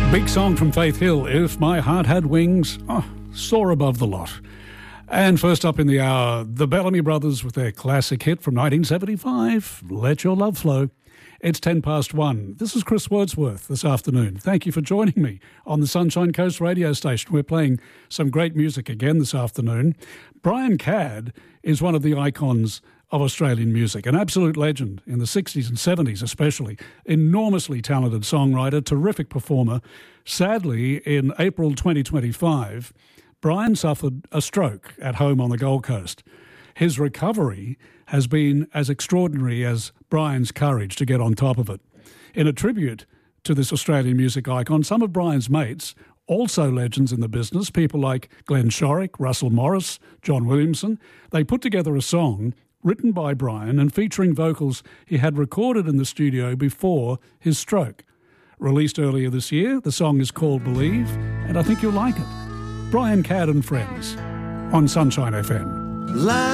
Big song from Faith Hill, If My Heart Had Wings, soar above the lot. And first up in the hour, the Bellamy Brothers with their classic hit from 1975, Let Your Love Flow. It's 1:10. This is Chris Wordsworth this afternoon. Thank you for joining me on the Sunshine Coast radio station. We're playing some great music again this afternoon. Brian Cadd is one of the icons of Australian music, an absolute legend in the 60s and 70s especially, enormously talented songwriter, terrific performer. Sadly, in April 2025, Brian suffered a stroke at home on the Gold Coast. His recovery has been as extraordinary as Brian's courage to get on top of it. In a tribute to this Australian music icon, some of Brian's mates, also legends in the business, people like Glenn Shorrock, Russell Morris, John Williamson, they put together a song written by Brian and featuring vocals he had recorded in the studio before his stroke. Released earlier this year, the song is called Believe, and I think you'll like it. Brian Cadd and Friends on Sunshine FM.